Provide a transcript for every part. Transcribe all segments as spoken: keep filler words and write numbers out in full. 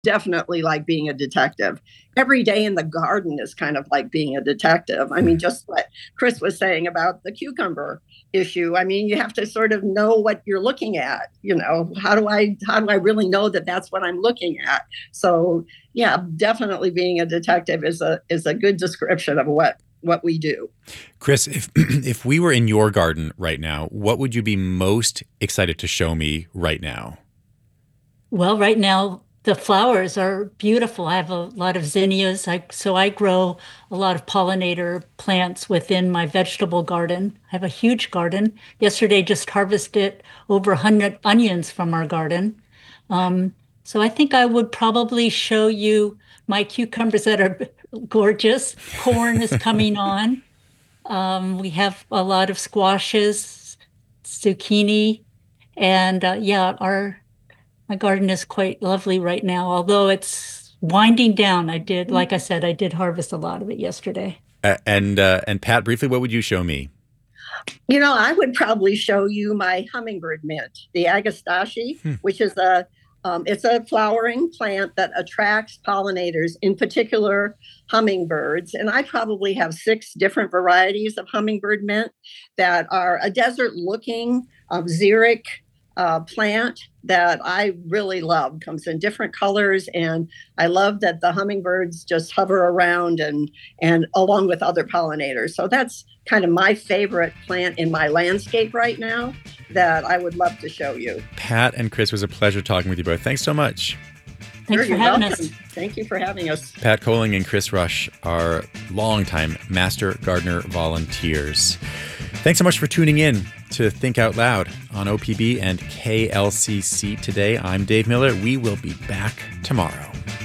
definitely like being a detective. Every day in the garden is kind of like being a detective. I mean, just what Chris was saying about the cucumber issue. I mean, you have to sort of know what you're looking at. You know, how do I how do I really know that that's what I'm looking at? So, yeah, definitely being a detective is a is a good description of what what we do. Chris, if if we were in your garden right now, what would you be most excited to show me right now? Well, right now the flowers are beautiful. I have a lot of zinnias. I, so I grow a lot of pollinator plants within my vegetable garden. I have a huge garden. Yesterday just harvested over one hundred onions from our garden. Um, so I think I would probably show you my cucumbers that are gorgeous. Corn is coming on. Um, we have a lot of squashes, zucchini, and uh, yeah, our my garden is quite lovely right now, although it's winding down. I did, like I said, I did harvest a lot of it yesterday. Uh, and uh, and Pat, briefly, what would you show me? You know, I would probably show you my hummingbird mint, the agastache, hmm. which is a um, it's a flowering plant that attracts pollinators, in particular hummingbirds. And I probably have six different varieties of hummingbird mint that are a desert-looking um, xeric uh, plant that I really love. Comes in different colors, and I love that the hummingbirds just hover around and and along with other pollinators. So that's kind of my favorite plant in my landscape right now that I would love to show you. Pat and Chris, it was a pleasure talking with you both. Thanks so much. Thanks You're for having welcome. us. Thank you for having us. Pat Kohling and Chris Rush are longtime Master Gardener volunteers. Thanks so much for tuning in to Think Out Loud on O P B and K L C C today. I'm Dave Miller. We will be back tomorrow.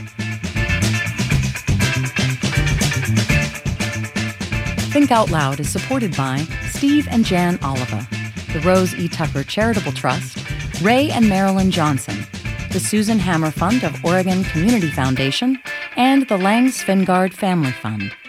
Think Out Loud is supported by Steve and Jan Oliva, the Rose E. Tucker Charitable Trust, Ray and Marilyn Johnson, the Susan Hammer Fund of Oregon Community Foundation, and the Lang Svingard Family Fund.